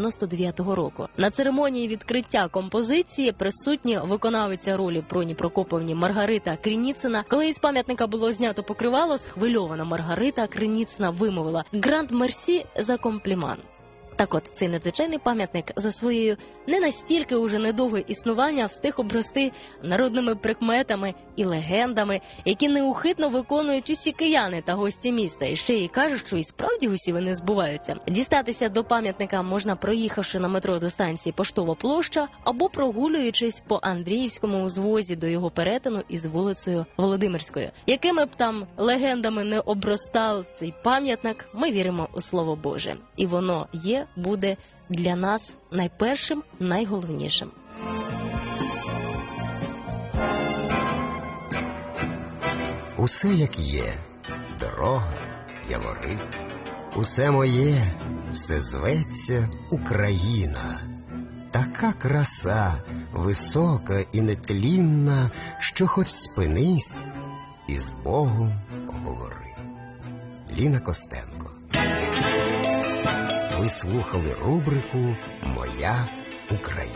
99-го року. На церемонії відкриття композиції присутні виконавиця ролі Проні Прокоповні Маргарита Криніцина. Коли із пам'ятника було знято покривало, схвильована Маргарита Криніцина вимовила «Гранд мерсі за компліман». Так от, цей надзвичайний пам'ятник за своєю не настільки уже недовге існування встиг обрости народними прикметами і легендами, які неухитно виконують усі кияни та гості міста. І ще й кажуть, що і справді усі вони збуваються. Дістатися до пам'ятника можна, проїхавши на метро до станції Поштова площа або прогулюючись по Андріївському узвозі до його перетину із вулицею Володимирською. Якими б там легендами не обростав цей пам'ятник, ми віримо у Слово Боже. І воно є, буде для нас найпершим, найголовнішим. Усе як є, дорога, явори, усе моє, все зветься Україна. Така краса, висока і нетлінна, що хоч спинись і з Богом говори. Ліна Костенко. Ви слухали рубрику «Моя Україна».